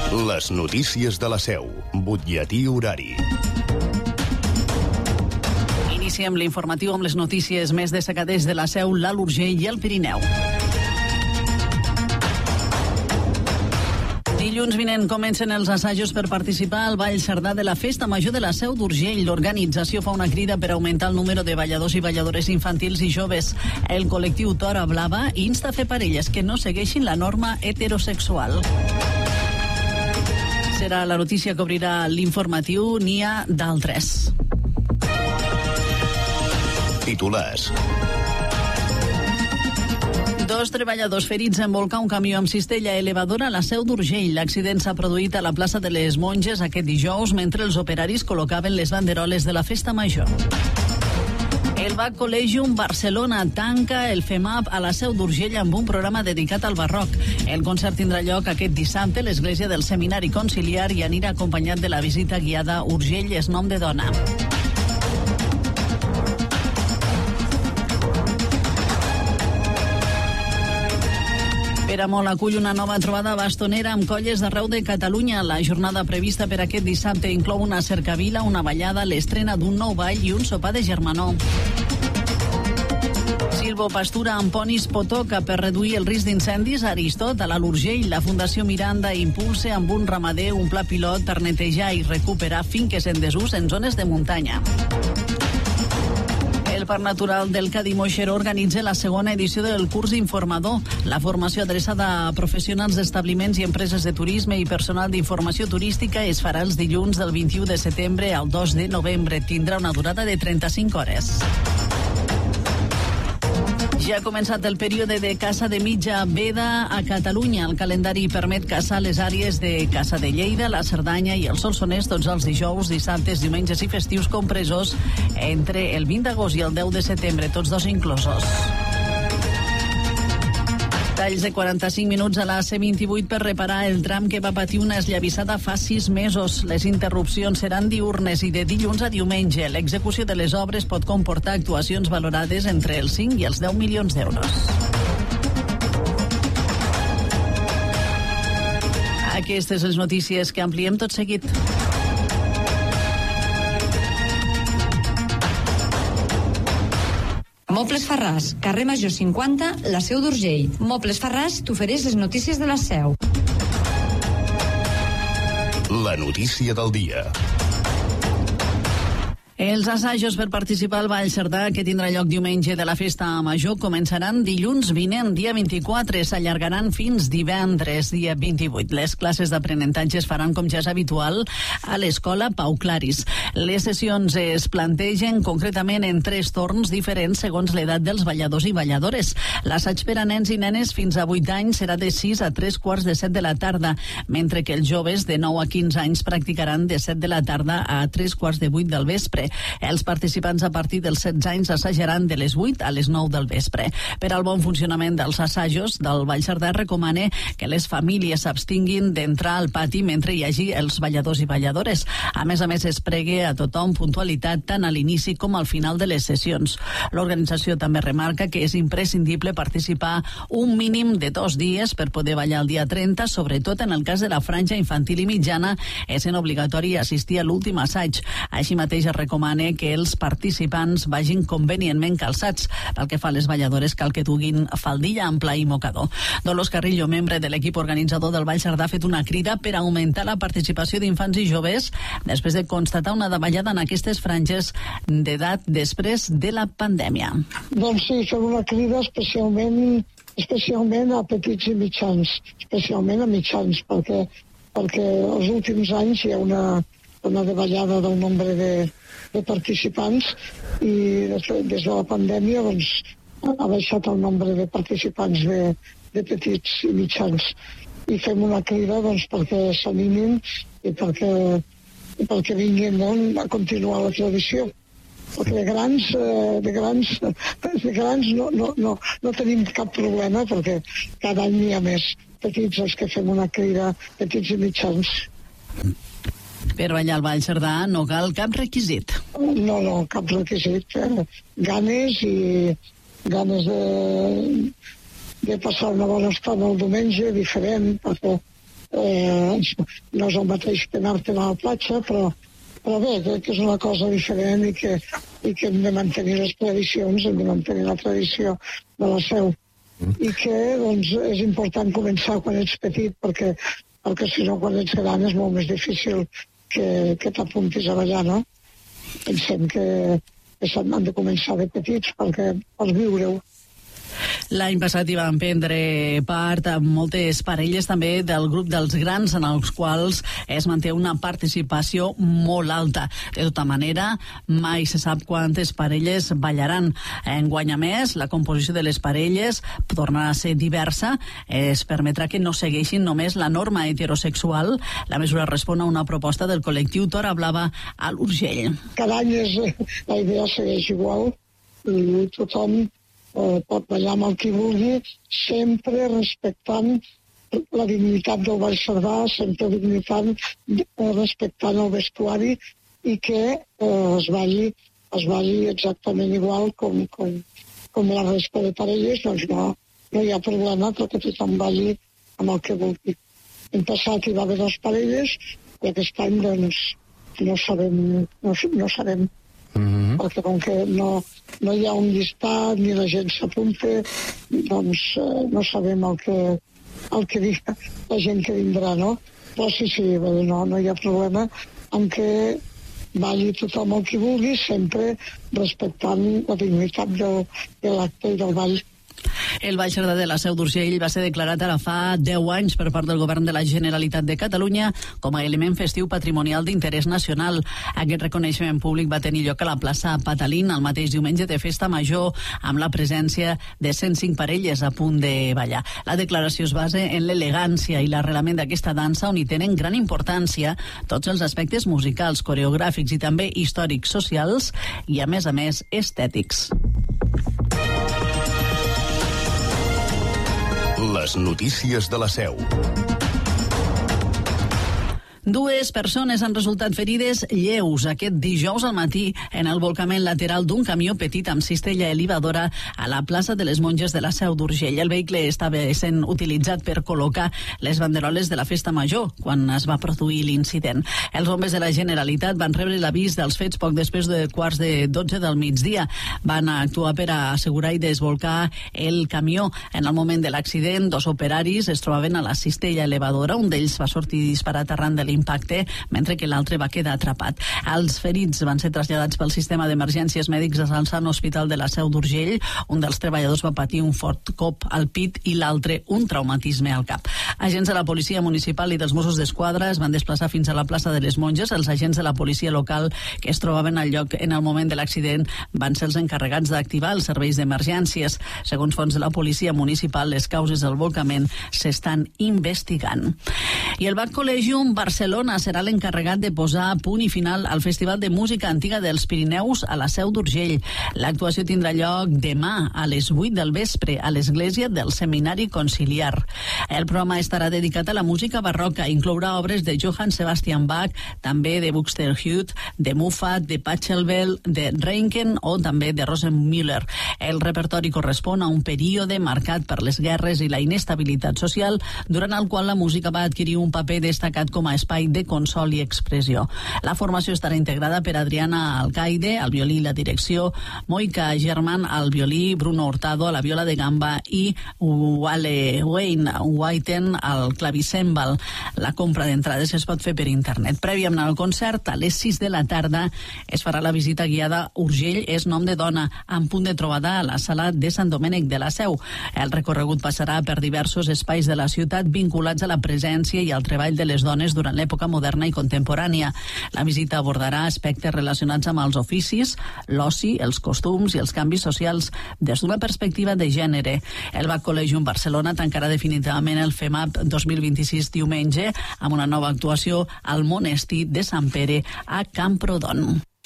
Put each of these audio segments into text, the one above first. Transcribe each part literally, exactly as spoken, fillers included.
Les notícies de la Seu. Butlletí horari. Iniciem l'informatiu amb les notícies més destacades de la Seu, l'Alt Urgell i el Pirineu. Dilluns vinent comencen els assajos per participar al Ball Cerdà de la Festa Major de la Seu d'Urgell. L'organització fa una crida per augmentar el número de balladors i balladores infantils i joves. El col·lectiu Tora Blava insta a fer parelles que no segueixin la norma heterosexual. Serà la notícia que obrirà l'informatiu, n'hi ha d'altres. Titulars. Dos treballadors ferits en volcar un camió amb cistella elevadora a la Seu d'Urgell. L'accident s'ha produït a la plaça de les Monges aquest dijous mentre els operaris col·locaven les banderoles de la Festa Major. El Bach Collegium Barcelona tanca el FEMAP a la Seu d'Urgell amb un programa dedicat al barroc. El concert tindrà lloc aquest dissabte a l'església del Seminari Conciliar i anirà acompanyat de la visita guiada Urgell és nom de dona. Peramol acull una nova trobada bastonera amb colles d'arreu de Catalunya. La jornada prevista per aquest dissabte inclou una cercavila, una ballada, l'estrena d'un nou ball i un sopar de germanor. Silvopastura amb ponis Potoca per reduir el risc d'incendis a Aristot, a l'Alt Urgell. La Fundació Miranda impulsa amb un ramader un pla pilot per netejar i recuperar finques en desús en zones de muntanya. El Parc Natural del Cadí-Moixeró organitza la segona edició del curs informador. La formació adreçada a professionals d'establiments i empreses de turisme i personal d'informació turística es farà els dilluns del vint-i-u de setembre al dos de novembre. Tindrà una durada de trenta-cinc hores. Ja ha començat el període de caça de mitja veda a Catalunya. El calendari permet caçar les àrees de Caça de Lleida, la Cerdanya i el Solsonès tots els dijous, dissabtes, diumenges i festius compresos entre el vint d'agost i el deu de setembre, tots dos inclosos. Talls de quaranta-cinc minuts a la C vint-i-vuit per reparar el tram que va patir una esllavissada fa sis mesos. Les interrupcions seran diürnes i de dilluns a diumenge. L'execució de les obres pot comportar actuacions valorades entre els cinc i els deu milions d'euros. Aquestes les notícies que ampliem tot seguit. Mobles Farràs, carrer Major cinquanta, la Seu d'Urgell. Mobles Farràs t'ofereix les notícies de la Seu. La notícia del dia. Els assajos per participar al Ball Cerdà, que tindrà lloc diumenge de la Festa Major, començaran dilluns vinent, dia vint-i-quatre, s'allargaran fins divendres, dia vint-i-vuit. Les classes d'aprenentatge es faran, com ja és habitual, a l'escola Pau Claris. Les sessions es plantegen concretament en tres torns diferents segons l'edat dels balladors i balladores. L'assaig per a nens i nenes fins a vuit anys serà de sis a tres quarts de set de la tarda, mentre que els joves de nou a quinze anys practicaran de set de la tarda a tres quarts de vuit del vespre. Els participants a partir dels setze anys assajaran de les vuit a les nou del vespre. Per al bon funcionament dels assajos del Ball Cerdà recomana que les famílies s'abstinguin d'entrar al pati mentre hi hagi els balladors i balladores. A més a més, es pregue a tothom puntualitat tant a l'inici com al final de les sessions. L'organització també remarca que és imprescindible participar un mínim de dos dies per poder ballar el dia trenta, sobretot en el cas de la franja infantil i mitjana, és obligatori assistir a l'últim assaig. Així mateix es recomana que els participants vagin convenientment calçats. Pel que fa a les balladores, cal que duguin faldilla ampla i mocador. Dolors Carrillo, membre de l'equip organitzador del Ball Cerdà, ha fet una crida per augmentar la participació d'infants i joves després de constatar una davallada en aquestes franges d'edat després de la pandèmia. Doncs sí, fem una crida especialment, especialment a petits i mitjans, especialment a mitjans, perquè, perquè els últims anys hi ha una, una davallada del nombre de de participants i des de la pandèmia doncs, ha baixat el nombre de participants de, de petits i mitjans. I fem una crida doncs, perquè s'animin i perquè, i perquè vinguin doncs, a continuar la tradició. Perquè de grans, de grans, de grans no, no, no, no tenim cap problema perquè cada any n'hi ha més petits els que fem una crida, petits i mitjans. Per ballar al Ball Cerdà no cal cap requisit. No, no, cap requisit. Eh? Ganes i ganes de, de passar una bona estona el diumenge, diferent, perquè eh, no és el mateix que anar-te'n a la platja, però, però bé, crec que és una cosa diferent i que, i que hem de mantenir les tradicions, hem de mantenir la tradició de la Seu. Mm. I que doncs, és important començar quan ets petit, perquè, perquè si no quan ets gran és molt més difícil que, que t'apuntis a ballar, no? Pensem que, que s'han de començar de petits perquè per viure-ho. L'any passat hi van prendre part amb moltes parelles també del grup dels grans, en els quals es manté una participació molt alta. De tota manera, mai se sap quantes parelles ballaran. Enguany, a més, la composició de les parelles tornarà a ser diversa. Es permetrà que no segueixin només la norma heterosexual. La mesura respon a una proposta del col·lectiu Tora Blava a l'Urgell. Cada any és, la idea segueix igual i tothom Eh, pot ballar amb el que vulgui, sempre respectant la dignitat del ball sardà, sempre dignitant, eh, respectant el vestuari i que eh, es, balli, es balli exactament igual com, com, com la resta de parelles, doncs no, no hi ha problema perquè tothom balli amb el que vulgui. L'any passat hi va haver dues parelles i aquest any doncs no sabem, no, no sabem. Mm-hmm. Perquè com que no, no hi ha un llistat ni la gent s'apunta, doncs eh, no sabem el que, el que diga la gent que vindrà, no? Però sí, sí, no, no hi ha problema en què balli tothom el que vulgui, sempre respectant la dignitat del, de l'acte i del ball. El Ball Sardà de la Seu d'Urgell va ser declarat ara fa deu anys per part del Govern de la Generalitat de Catalunya com a element festiu patrimonial d'interès nacional. Aquest reconeixement públic va tenir lloc a la plaça Patalín el mateix diumenge de Festa Major, amb la presència de cent cinc parelles a punt de ballar. La declaració es basa en l'elegància i l'arrelament d'aquesta dansa, on hi tenen gran importància tots els aspectes musicals, coreogràfics i també històrics, socials i, a més a més, estètics. Les notícies de la Seu. Dues persones han resultat ferides lleus aquest dijous al matí en el volcament lateral d'un camió petit amb cistella elevadora a la plaça de les Monges de la Seu d'Urgell. El vehicle estava sent utilitzat per col·locar les banderoles de la Festa Major quan es va produir l'incident. Els bombers de la Generalitat van rebre l'avís dels fets poc després de quarts de dotze del migdia. Van actuar per a assegurar i desbolcar el camió. En el moment de l'accident, dos operaris es trobaven a la cistella elevadora. Un d'ells va sortir disparat arran de l'impacte, mentre que l'altre va quedar atrapat. Els ferits van ser traslladats pel sistema d'emergències mèdics al Sant Hospital de la Seu d'Urgell. Un dels treballadors va patir un fort cop al pit i l'altre un traumatisme al cap. Agents de la policia municipal i dels Mossos d'Esquadra es van desplaçar fins a la plaça de les Monges. Els agents de la policia local que es trobaven al lloc en el moment de l'accident van ser els encarregats d'activar els serveis d'emergències. Segons fonts de la policia municipal, les causes del volcament s'estan investigant. I el Bach Collegium Barcelona serà l'encarregat de posar a punt i final al Festival de Música Antiga dels Pirineus a la Seu d'Urgell. L'actuació tindrà lloc demà a les vuit del vespre a l'església del Seminari Conciliar. El programa estarà dedicat a la música barroca. Inclourà obres de Johann Sebastian Bach, també de Buxtehude, de Muffat, de Pachelbel, de Reinken o també de Rosenmüller. El repertori correspon a un període marcat per les guerres i la inestabilitat social, durant el qual la música va adquirir un paper destacat com a espai de consol i expressió. La formació estarà integrada per Adriana Alcaide, al violí i la direcció, Moika German, al violí, Bruno Hurtado, a la viola de gamba i Wale Wayne Whiten, al clavicèmbal. La compra d'entrades es pot fer per internet. Prèviament al concert, a les sis de la tarda, es farà la visita guiada Urgell és nom de dona, amb punt de trobada a la sala de Sant Domènec de la Seu. El recorregut passarà per diversos espais de la ciutat vinculats a la presència i al treball de les dones durant l'època moderna i contemporània. La visita abordarà aspectes relacionats amb els oficis, l'oci, els costums i els canvis socials des d'una perspectiva de gènere. El Bach Collegium Barcelona tancarà definitivament el FEMAP dos mil vint-i-sis diumenge amb una nova actuació al monestir de Sant Pere a Camprodon.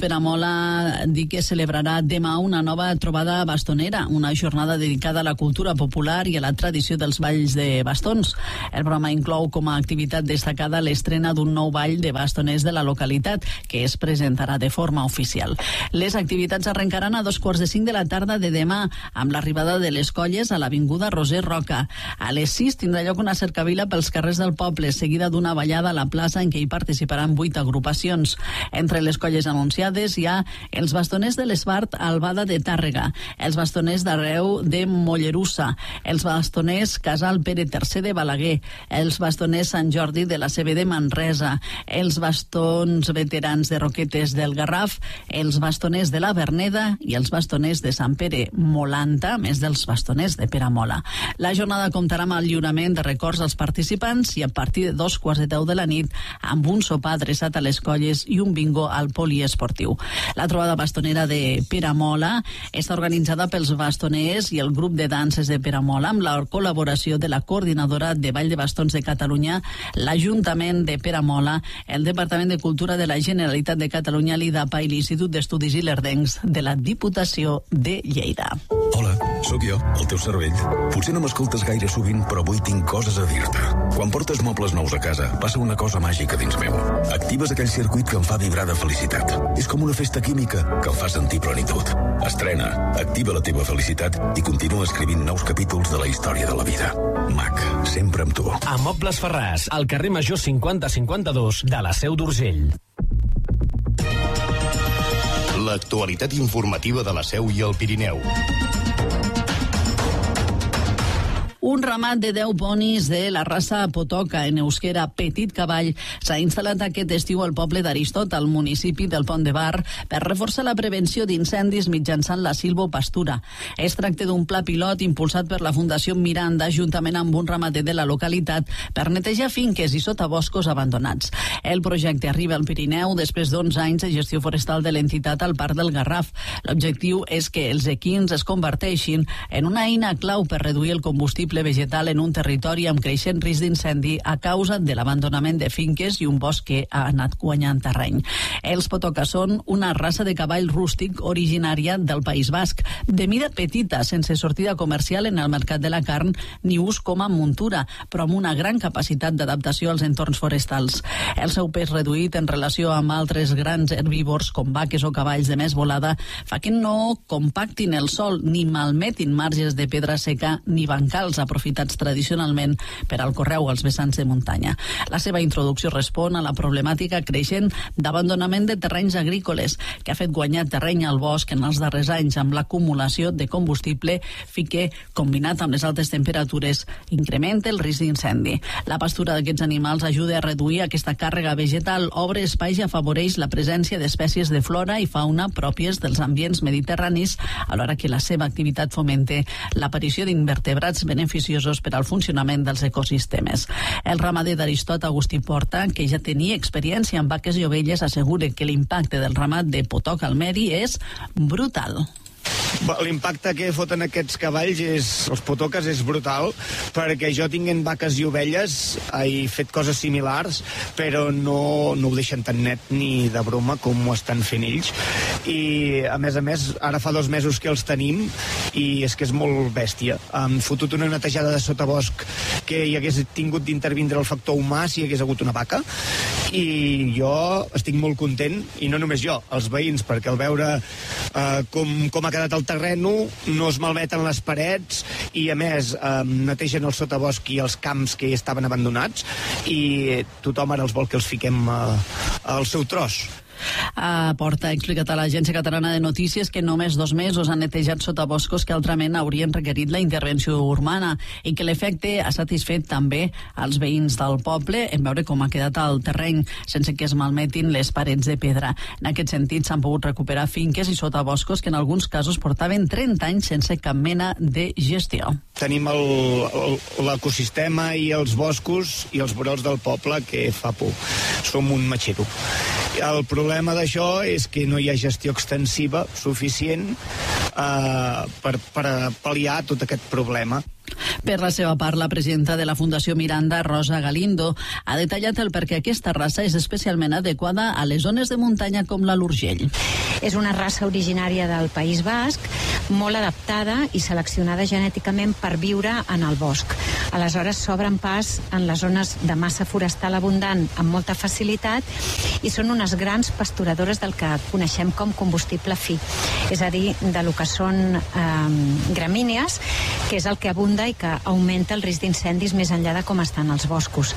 Peramola diu que celebrarà demà una nova trobada bastonera, una jornada dedicada a la cultura popular i a la tradició dels balls de bastons. El programa inclou com a activitat destacada l'estrena d'un nou ball de bastoners de la localitat, que es presentarà de forma oficial. Les activitats arrencaran a dos quarts de cinc de la tarda de demà, amb l'arribada de les colles a l'avinguda Roser Roca. A les sis tindrà lloc una cercavila pels carrers del poble, seguida d'una ballada a la plaça en què hi participaran vuit agrupacions. Entre les colles anunciades hi ha els bastoners de l'Esbart Albada de Tàrrega, els bastoners d'Arreu de Mollerussa, els bastoners Casal Pere tercer de Balaguer, els bastoners Sant Jordi de la C B de Manresa, els bastons veterans de Roquetes del Garraf, els bastoners de la Verneda i els bastoners de Sant Pere Molanta, a més dels bastoners de Peramola. La jornada comptarà amb el lliurament de records als participants i a partir de dos quarts de deu de la nit amb un sopar adreçat a les colles i un bingo al poliesportiu. La trobada bastonera de Peramola està organitzada pels bastoners i el grup de danses de Peramola amb la col·laboració de la Coordinadora de Ball de Bastons de Catalunya, l'Ajuntament de Peramola, el Departament de Cultura de la Generalitat de Catalunya, l'IDAPA i l'Institut d'Estudis Ilerdencs de la Diputació de Lleida. Hola, sóc jo, el teu cervell. Potser no m'escoltes gaire sovint, però avui tinc coses a dir-te. Quan portes mobles nous a casa, passa una cosa màgica dins meu. Actives aquell circuit que em fa vibrar de felicitat. És com una festa química que em fa sentir plenitud. Estrena, activa la teva felicitat i continua escrivint nous capítols de la història de la vida. Mac, sempre amb tu. A Mobles Ferràs, al carrer Major cinquanta cinquanta-dos de la Seu d'Urgell. L'actualitat informativa de la Seu i el Pirineu. Un ramat de deu ponis de la raça Potoca, en euskera Petit Cavall, s'ha instal·lat aquest estiu al poble d'Aristot, al municipi del Pont de Bar, per reforçar la prevenció d'incendis mitjançant la silvopastura. Es tracta d'un pla pilot impulsat per la Fundació Miranda, juntament amb un ramader de la localitat, per netejar finques i sotaboscos abandonats. El projecte arriba al Pirineu després d'onze anys de gestió forestal de l'entitat al Parc del Garraf. L'objectiu és que els equins es converteixin en una eina clau per reduir el combustible vegetal en un territori amb creixent risc d'incendi a causa de l'abandonament de finques i un bosc que ha anat guanyant terreny. Els Potoca són una raça de cavall rústic originària del País Basc, de mida petita, sense sortida comercial en el mercat de la carn ni ús com a muntura, però amb una gran capacitat d'adaptació als entorns forestals. El seu pes reduït en relació amb altres grans herbívors com vaques o cavalls de més volada fa que no compactin el sòl ni malmetin marges de pedra seca ni bancals aprofitats tradicionalment per al correu als vessants de muntanya. La seva introducció respon a la problemàtica creixent d'abandonament de terrenys agrícoles, que ha fet guanyar terreny al bosc en els darrers anys amb l'acumulació de combustible, fi que, combinat amb les altes temperatures, incrementa el risc d'incendi. La pastura d'aquests animals ajuda a reduir aquesta càrrega vegetal, obre espais i afavoreix la presència d'espècies de flora i fauna pròpies dels ambients mediterranis, alhora que la seva activitat fomente l'aparició d'invertebrats beneficiosos per al funcionament dels ecosistemes. El ramader d'Aristot, Agustí Porta, que ja tenia experiència amb vaques i ovelles, assegura que l'impacte del ramat de Potoca al medi és brutal. L'impacte que foten aquests cavalls, és, els potoques, és brutal, perquè jo tinguent vaques i ovelles he fet coses similars, però no, no ho deixen tan net ni de broma com ho estan fent ells. I, a més a més, ara fa dos mesos que els tenim i és que és molt bèstia. Han fotut una netejada de sotabosc que hi hagués tingut d'intervindre el factor humà si hi hagués hagut una vaca, i jo estic molt content, i no només jo, els veïns, perquè al veure eh, com, com ha quedat el terreno, no es malmeten les parets i, a més, eh, netegen el sotabosc i els camps que estaven abandonats, i tothom ara els vol que els fiquem eh, al seu tros. A Porta ha explicat a l'Agència Catalana de Notícies que només dos mesos han netejat sotaboscos que altrament haurien requerit la intervenció urbana i que l'efecte ha satisfet també als veïns del poble en veure com ha quedat el terreny sense que es malmetin les parets de pedra. En aquest sentit s'han pogut recuperar finques i sotaboscos que en alguns casos portaven trenta anys sense cap mena de gestió. Tenim l'ecosistema i els boscos i els vorerols del poble que fa por. Som un matxero. El problema d'això és que no hi ha gestió extensiva suficient eh, per, per pal·liar tot aquest problema. Per la seva part, la presidenta de la Fundació Miranda, Rosa Galindo, ha detallat el perquè aquesta raça és especialment adequada a les zones de muntanya com la l'Urgell. És una raça originària del País Basc, molt adaptada i seleccionada genèticament per viure en el bosc. Aleshores s'obren pas en les zones de massa forestal abundant amb molta facilitat i són unes grans pasturadores del que coneixem com combustible fi, és a dir, de lo que són eh, gramínies, que és el que abunda i que augmenta el risc d'incendis més enllà de com estan els boscos.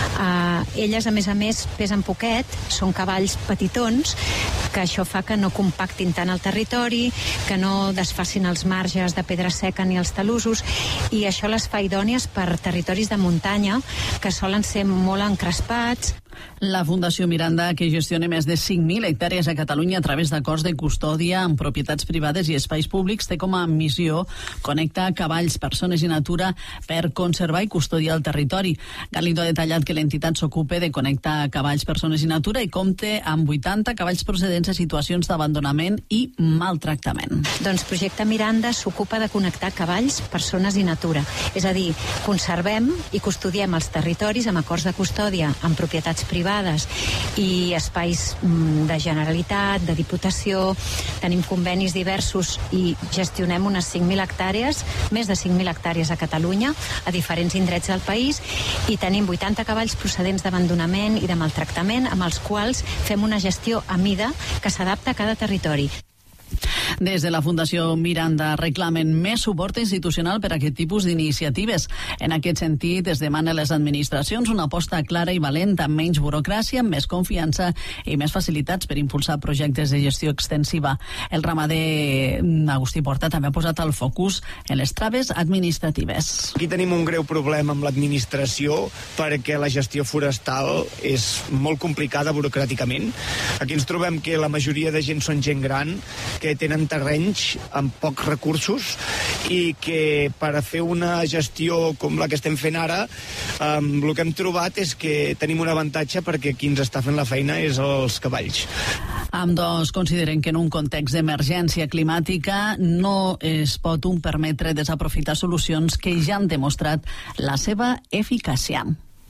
Eh, elles, a més a més, pesen poquet, són cavalls petitons, que això fa que no compactin tant el territori, que no desfacin els marges de pedra seca ni els talussos, i això les fa idònies per territoris de muntanya que solen ser molt encrespats. La Fundació Miranda, que gestiona més de cinc mil hectàrees a Catalunya a través d'acords de custòdia amb propietats privades i espais públics, té com a missió connectar cavalls, persones i natura per conservar i custodiar el territori. Galindo ha detallat que l'entitat s'ocupa de connectar cavalls, persones i natura i compta amb vuitanta cavalls procedents de situacions d'abandonament i maltractament. Doncs Projecte Miranda s'ocupa de connectar cavalls, persones i natura. És a dir, conservem i custodiem els territoris amb acords de custòdia amb propietats privades i espais de Generalitat, de Diputació. Tenim convenis diversos i gestionem unes cinc mil hectàrees, més de cinc mil hectàrees a Catalunya, a diferents indrets del país, i tenim vuitanta cavalls procedents d'abandonament i de maltractament, amb els quals fem una gestió a mida que s'adapta a cada territori. Des de la Fundació Miranda reclamen més suport institucional per a aquest tipus d'iniciatives. En aquest sentit, es demana a les administracions una aposta clara i valenta, amb menys burocràcia, amb més confiança i més facilitats per impulsar projectes de gestió extensiva. El ramader Agustí Porta també ha posat el focus en les traves administratives. Aquí tenim un greu problema amb l'administració perquè la gestió forestal és molt complicada burocràticament. Aquí ens trobem que la majoria de gent són gent gran, que tenen terrenys amb pocs recursos i que per a fer una gestió com la que estem fent ara, um, el que hem trobat és que tenim un avantatge perquè qui ens està fent la feina és els cavalls. Ambdós consideren que en un context d'emergència climàtica no es pot un permetre desaprofitar solucions que ja han demostrat la seva eficàcia.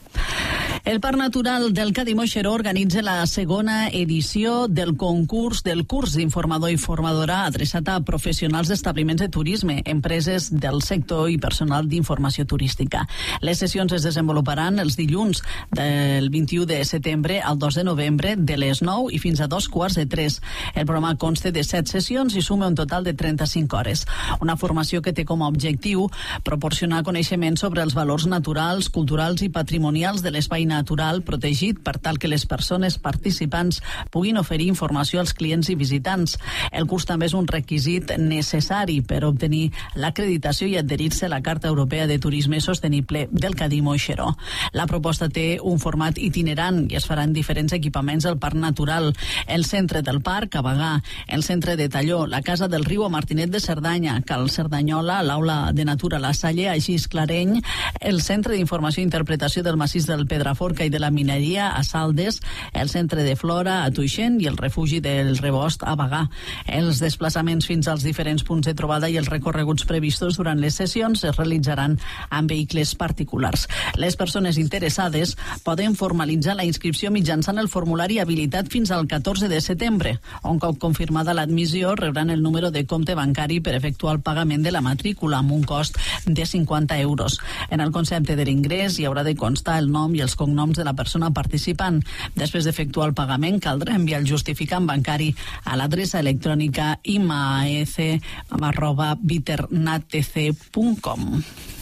El Parc Natural del Cadí-Moixeró organitza la segona edició del concurs del curs d'informador i formadora adreçat a professionals d'establiments de turisme, empreses del sector i personal d'informació turística. Les sessions es desenvoluparan els dilluns del vint-i-u de setembre al dos de novembre de les nou i fins a dos quarts de tres. El programa consta de set sessions i suma un total de trenta-cinc hores. Una formació que té com a objectiu proporcionar coneixement sobre els valors naturals, culturals i patrimonials de l'espai natural protegit per tal que les persones participants puguin oferir informació als clients i visitants. El curs també és un requisit necessari per obtenir l'acreditació i adherir-se a la Carta Europea de Turisme Sostenible del Cadí-Moixeró. La proposta té un format itinerant i es farà en diferents equipaments del Parc Natural, el centre del parc a Bagà, el centre de Talló, la Casa del Riu a Martinet de Cerdanya, Cal Cerdanyola, l'Aula de Natura La Salle, a Gis Clareny, el Centre d'Informació i Interpretació del Massís del Pedraforca i de la Mineria a Saldes, el Centre de Flora a Tuixén i el Refugi del Rebost a Bagà. Els desplaçaments fins als diferents punts de trobada i els recorreguts previstos durant les sessions es realitzaran amb vehicles particulars. Les persones interessades poden formalitzar la inscripció mitjançant el formulari habilitat fins al catorze de setembre. Un cop confirmada l'admissió, rebran el número de compte bancari per efectuar el pagament de la matrícula amb un cost de cinquanta euros. En el concepte de l'ingrés hi haurà de constar el nom i els cognoms de la persona participant. Després d'efectuar el pagament, caldrà enviar el justificant bancari a l'adreça electrònica imaec arroba biternatc punt com.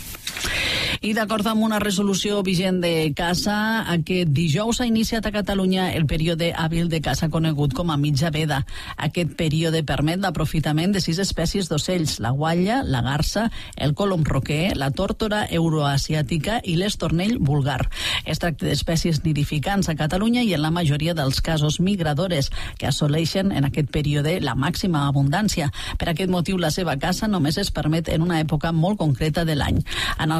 I d'acord amb una resolució vigent de caça, aquest dijous ha iniciat a Catalunya el període hàbil de caça conegut com a mitja veda. Aquest període permet l'aprofitament de sis espècies d'ocells: la guatlla, la garsa, el colom roquer, la tórtora euroasiàtica i l'estornell vulgar. Es tracta d'espècies nidificants a Catalunya i en la majoria dels casos migradores, que assoleixen en aquest període la màxima abundància. Per aquest motiu, la seva caça només es permet en una època molt concreta de l'any. En els darrers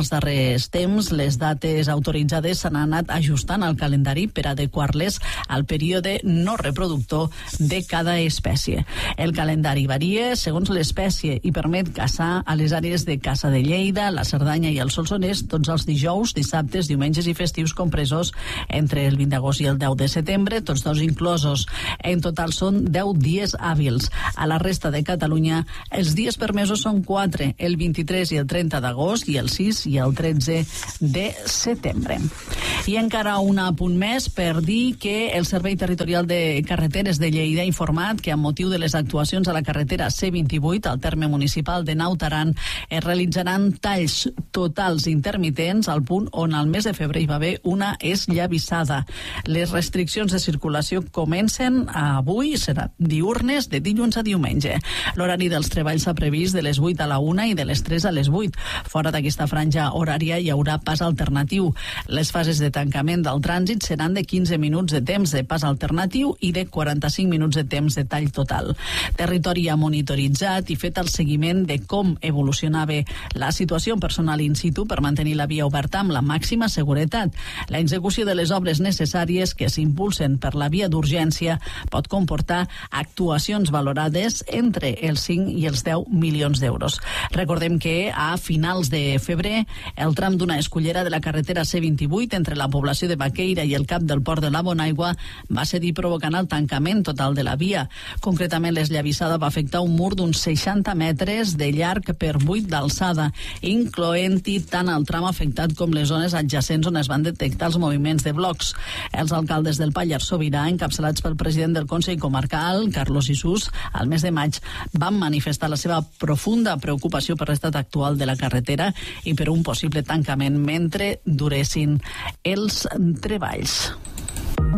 darrers temps, les dates autoritzades s'han anat ajustant al calendari per adequar-les al període no reproductor de cada espècie. El calendari varia segons l'espècie i permet caçar a les àrees de caça de Lleida, la Cerdanya i el Solsonès tots els dijous, dissabtes, diumenges i festius compresos entre el vint d'agost i el deu de setembre, tots dos inclosos. En total són deu dies hàbils. A la resta de Catalunya, els dies permesos són quatre, el vint-i-tres i el trenta d'agost i el sis i el tretze de setembre. I encara un apunt més per dir que el Servei Territorial de Carreteres de Lleida ha informat que amb motiu de les actuacions a la carretera C vint-i-vuit al terme municipal de Naut Aran es realitzaran talls totals intermitents al punt on al mes de febrer hi va haver una esllavissada. Les restriccions de circulació comencen avui, seran diurnes de dilluns a diumenge. L'horari dels treballs s'ha previst de les vuit a la una i de les tres a les vuit. Fora d'aquesta franja horària hi haurà pas alternatiu. Les fases de tancament del trànsit seran de quinze minuts de temps de pas alternatiu i de quaranta-cinc minuts de temps de tall total. Territori ha monitoritzat i fet el seguiment de com evolucionava la situació personal in situ per mantenir la via oberta amb la màxima seguretat. La execució de les obres necessàries que s'impulsen per la via d'urgència pot comportar actuacions valorades entre els cinc i els deu milions d'euros. Recordem que a finals de febrer el tram d'una escullera de la carretera C vint-i-vuit entre la població de Baqueira i el cap del port de la Bonaigua va cedir provocant el tancament total de la via. Concretament, l'esllavissada va afectar un mur d'uns seixanta metres de llarg per vuit d'alçada, incloent-hi tant el tram afectat com les zones adjacents on es van detectar els moviments de blocs. Els alcaldes del Pallars Sobirà, encapçalats pel president del Consell Comarcal, Carlos Isús, al mes de maig van manifestar la seva profunda preocupació per l'estat actual de la carretera i per un possible tancament mentre duressin els treballs.